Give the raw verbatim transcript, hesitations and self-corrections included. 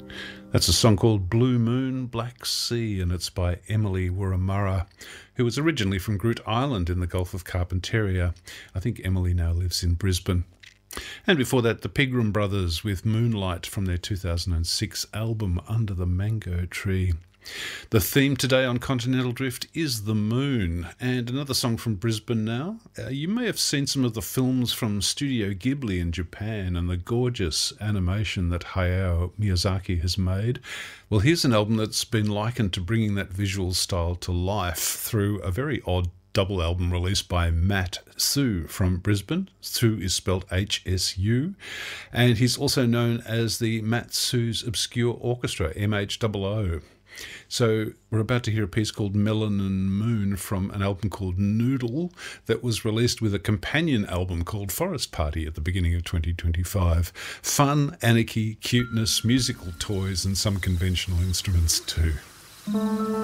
That's a song called Blue Moon, Black Sea, and it's by Emily Wurramurra, who was originally from Groote Eylandt in the Gulf of Carpentaria. I think Emily now lives in Brisbane. And before that, the Pegram Brothers with Moonlight from their two thousand six album Under the Mango Tree. The theme today on Continental Drift is the moon, and another song from Brisbane now. Uh, you may have seen some of the films from Studio Ghibli in Japan and the gorgeous animation that Hayao Miyazaki has made. Well, here's an album that's been likened to bringing that visual style to life through a very odd double album released by Matt Hsu from Brisbane. Hsu is spelled H S U, and he's also known as the Matt Hsu's Obscure Orchestra, M H O O. So we're about to hear a piece called Melanin Moon from an album called Noodle that was released with a companion album called Forest Party at the beginning of twenty twenty-five. Fun, anarchy, cuteness, musical toys, and some conventional instruments too.